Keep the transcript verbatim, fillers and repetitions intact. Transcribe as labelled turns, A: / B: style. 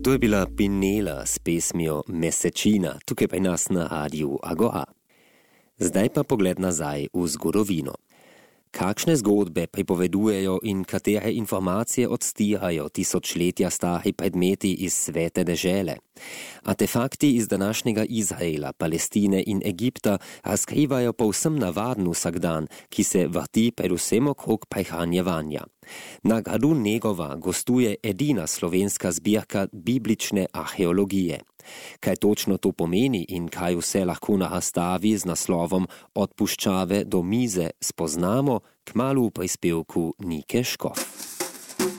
A: To je bila Pinela s pesmijo Mesečina, tukaj pa nas na Radiu Agora. Zdaj pa pogled nazaj v zgodovino. Kakšne zgodbe pripovedujejo in katere informacije odstirajo tisočletja stari predmeti iz svete dežele? Artefakti iz današnjega Izraela, Palestine in Egipta razkrivajo povsem navaden vsakdan, ki se vrti predvsem okrog prehranjevanja. Na gradu Negova gostuje edina slovenska zbirka biblične arheologije. Kaj točno to pomeni in kaj vse lahko na razstavi z naslovom Od puščave do mize spoznamo, kmalu v prispevku Nike Škof.